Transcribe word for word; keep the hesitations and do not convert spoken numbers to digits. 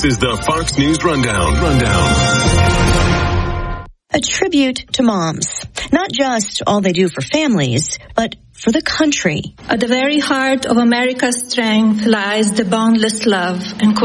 This is the Fox News Rundown. Rundown. A tribute to moms. Not just all they do for families, but for the country. At the very heart of America's strength lies the boundless love and